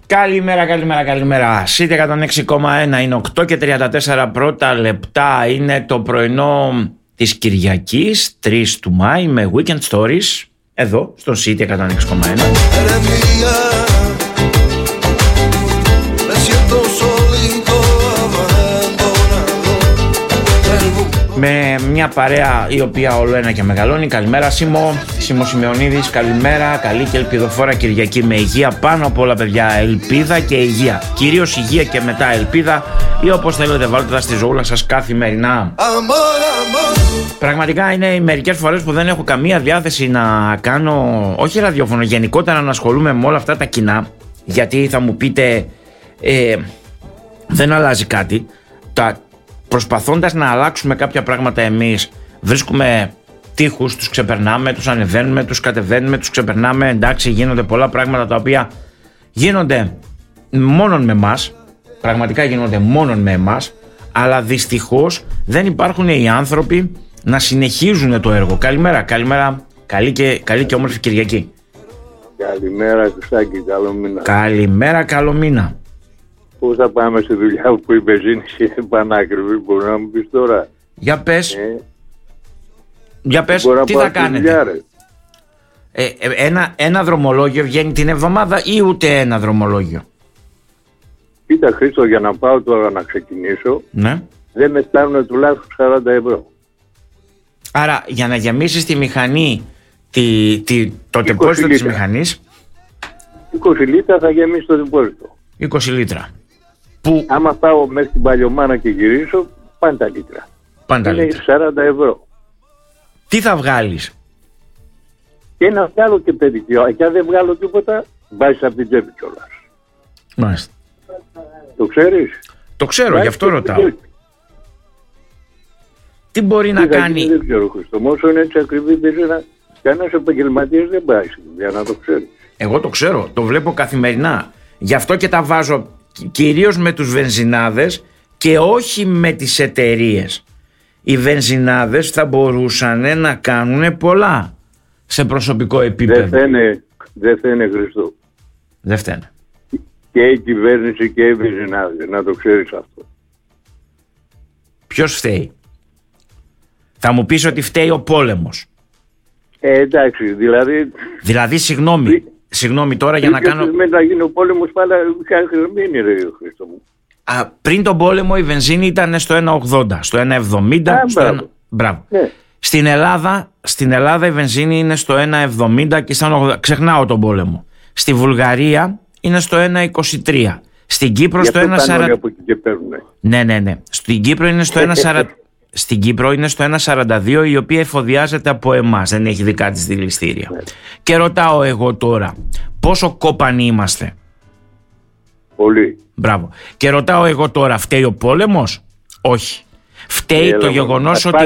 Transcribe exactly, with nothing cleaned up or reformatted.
Καλημέρα, καλημέρα, καλημέρα. City εκατόν έξι κόμμα ένα είναι οκτώ και τριάντα τέσσερα πρώτα λεπτά. Είναι το πρωινό της Κυριακής, τρεις του Μάη, με Weekend Stories, εδώ, στο City εκατόν έξι κόμμα ένα. Με μια παρέα η οποία όλο ένα και μεγαλώνει. Καλημέρα Σίμω, Σίμω Σημεωνίδης, καλημέρα. Καλή και ελπιδοφόρα Κυριακή με υγεία. Πάνω απ' όλα παιδιά, ελπίδα και υγεία. Κυρίως υγεία και μετά ελπίδα, ή όπως θέλετε βάλτε τα στη ζωούλα σας καθημερινά. Πραγματικά είναι οι μερικές φορές που δεν έχω καμία διάθεση να κάνω, όχι ραδιόφωνο, γενικότερα να ασχολούμαι με όλα αυτά τα κοινά. Γιατί θα μου πείτε ε, δεν αλλάζει κάτι. Τα Προσπαθώντας να αλλάξουμε κάποια πράγματα εμείς, βρίσκουμε τείχους, τους ξεπερνάμε, τους ανεβαίνουμε, τους κατεβαίνουμε, τους ξεπερνάμε. Εντάξει, γίνονται πολλά πράγματα τα οποία γίνονται μόνον με εμάς, πραγματικά γίνονται μόνον με εμάς, αλλά δυστυχώς δεν υπάρχουν οι άνθρωποι να συνεχίζουν το έργο. Καλημέρα, καλημέρα, καλή και, καλή και όμορφη Κυριακή. Καλημέρα Χρυστάκη, καλό μήνα. Καλημέρα, καλό μήνα. Πώς θα πάμε στη δουλειά που η μπενζίνη είναι πανάκριβη, μπορεί να μου πεις τώρα? Για πες, ε, για πες, τι θα κάνετε? Δουλειά, ε, ε, ένα, ένα δρομολόγιο βγαίνει την εβδομάδα ή ούτε ένα δρομολόγιο? Κοίτα Χρήστο, για να πάω τώρα να ξεκινήσω, ναι, δεν με φτάνουν τουλάχιστον σαράντα ευρώ. Άρα για να γεμίσεις τη μηχανή, τη, τη, το τεπόζιτο της μηχανής, είκοσι λίτρα θα γεμίσει το τεπόζιτο. είκοσι λίτρα. Που... άμα πάω μέχρι την Παλιωμάνα και γυρίσω, πάνε τα λίτρα. Πάνε τα λίτρα. Είναι σαράντα ευρώ. Τι θα βγάλεις? Και να βγάλω και παιδικιό. Και αν δεν βγάλω τίποτα, βάζεις από την τσέπη κιόλας. Μάλιστα. Το ξέρεις? Το ξέρω, γι' αυτό ρωτάω. Τι μπορεί Τι να κάνει? Γίνει, δεν ξέρω Χριστό. Όσο είναι έτσι ακριβή μπενζίνα, κανένας επαγγελματίας δεν πάει για να το ξέρει. Εγώ το ξέρω, το βλέπω καθημερινά. Γι' αυτό και τα βάζω κυρίως με τους βενζινάδες και όχι με τις εταιρείες. Οι βενζινάδες θα μπορούσαν να κάνουν πολλά σε προσωπικό επίπεδο. Δεν φταίνε, δεν φταίνε Χριστό. Δεν φταίνε. Και η κυβέρνηση και οι βενζινάδες, να το ξέρεις αυτό. Ποιος φταίει? Θα μου πεις ότι φταίει ο πόλεμος. Ε, εντάξει, δηλαδή... Δηλαδή, συγγνώμη, συγγνώμη τώρα για να κάνω... Με να γίνει ο πόλεμος πάλι χρησμίνει ρε Χριστό μου. Α, πριν τον πόλεμο η βενζίνη ήταν στο ένα ογδόντα, στο ένα εβδομήντα. Α, στο μπράβο. ένα... Μπράβο. Ναι. Στην Ελλάδα, στην Ελλάδα η βενζίνη είναι στο ένα εβδομήντα και στα ογδόντα. Ξεχνάω τον πόλεμο. Στη Βουλγαρία είναι στο ένα είκοσι τρία. Στην Κύπρο στο ένα σαράντα. Ναι, ναι, ναι. Στην Κύπρο είναι στο ένα σαράντα. Στην Κύπρο είναι στο ένα σαράντα δύο, η οποία εφοδιάζεται από εμάς, δεν έχει δικά της δηληστήρια. Ναι. Και ρωτάω εγώ τώρα, πόσο κόπανοι είμαστε? Πολύ. Μπράβο. Και ρωτάω εγώ τώρα, φταίει ο πόλεμος? Όχι. Φταίει Έλα, το γεγονός ότι